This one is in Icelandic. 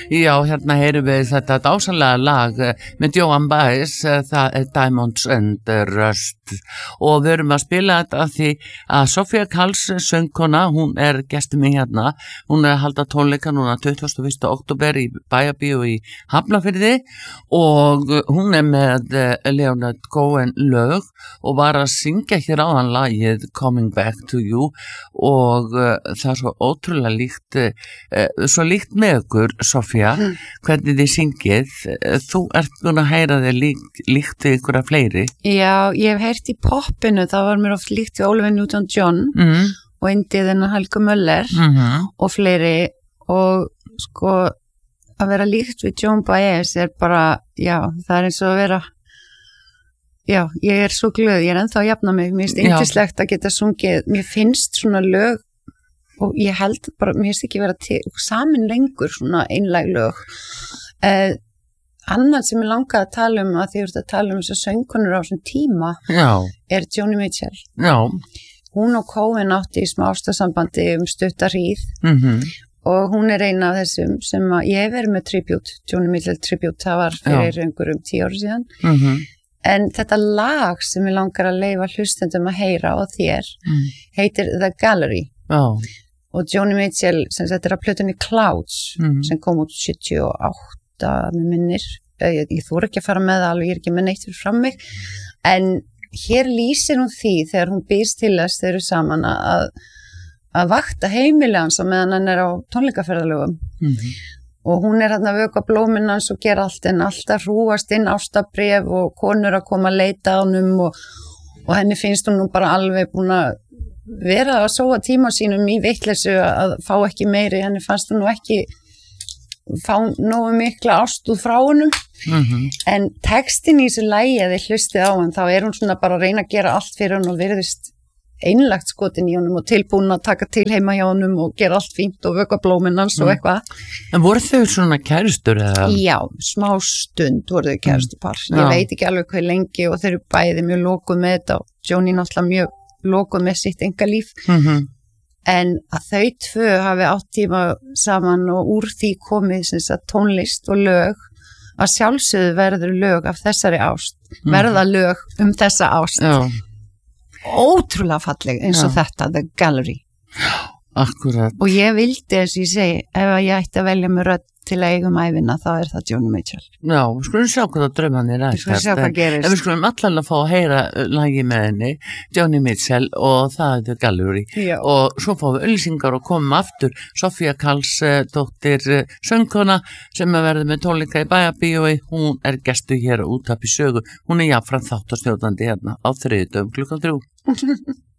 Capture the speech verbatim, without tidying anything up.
Já, hérna heyrum við þetta dásanlega lag með Joan Baez, það er Diamonds and Rust og við erum að spila þetta af því að Sofía Karls söngkona, hún er gestur mig hérna, hún er að halda tónleika núna tuttugasta og fyrsta október í Bæjarbíó í Hafnarfirði og hún er með Leonard Cohen lög og var að syngja hér áðan lagið Coming Back to You og uh, það er svo ótrúlega líkt uh, svo líkt með ykkur, Sofía, mm. hvernig þið syngið. Þú ert búin að heyra þig líkt, líkt við ykkur að fleiri. Já, ég hef heyrt í poppinu, það var mér oft líkt við Oliver Newton-John mm. og Indið en Helga Möller mm-hmm. og fleiri og sko að vera líkt við Joan Baez er bara, já, það er eins og að vera já, ég er svo glöð, ég er ennþá að jafna mig, mér finnst yndislegt að geta sungið, mér finnst svona lög og ég held bara, mér finnst ekki vera til, samin lengur svona einlæg lög eh, annað sem ég langaði að tala um að því að tala um þess að söngkonur á þessum tíma já. Er Joni Mitchell já. Hún og Cohen átti í smá ástasambandi um stuttarhríð mm-hmm. og hún er eina af þessum sem að ég hef verið með tribute, Joni Mitchell tribute, það var fyrir einhverjum tíu ára síðan mhm en þetta lag sem ég langar að leyfa hlustendum að heyra á þér mm. heitir The Gallery oh. og Joni Mitchell sem þetta er að plötunni Clouds mm. sem kom út sjötíu og átta með minnir, ég, ég þóra ekki að fara með það alveg, ég er ekki með neitt fyrir fram mig en hér lýsir hún því þegar hún býst til þess þeir eru saman að, að vakta heimili hans á meðan hann er á tónleikaferðalögum mm. og hún er hérna að vöka blóminn hans og gera allt en alltaf hrúast inn ástabref og konur að koma að leita á honum og, og henni finnst hún nú bara alveg búin að vera að sóa tíma sínum í vitleysu að fá ekki meiri, henni fannst hún nú ekki fá nógu mikla ástúð frá honum mm-hmm. en textin í þessu lagi að þið hlustið á hann þá er hún svona bara að reyna að gera allt fyrir hann og virðist einlagt skotin í honum og tilbúin að taka til heima hjá honum og gera allt fínt og vöka blóminn hans mm. og eitthvað. En voru þau svona kærustur eða? Já, smá stund voru þau kærustupar. Mm. Ég veit ekki alveg hvað lengi og þau eru bæði mjög lokuð með þetta og Joni náttúrulega mjög lokuð með sitt engalíf. Mm-hmm. En að þau tvö hafi átt tíma saman og úr því komið sem sagt tónlist og lög að sjálfsögðu verður lög af þessari ást. Mm. Verða lög um þessa ást. Já. Ótrúlega falleg eins og já. Þetta The Gallery akkurat og ég vildi eins og ég segi ef ég ætti að velja með rödd til að eigum æfina þá er það Joni Mitchell já, við skulum sjá hvað það drömman er við skulum sjá hvað gerist en við skulum allan að fá að heyra lagi með henni Joni Mitchell og það er The Gallery já. Og svo fáum við auglýsingar og komum aftur Sofía Karls dóttir söngkona sem er verið með tónleika í Bæjarbíói hún er gestu hér út af í sögu hún er jafnframt þáttastjórnandi hérna á þriðjudögum klukkan þrjú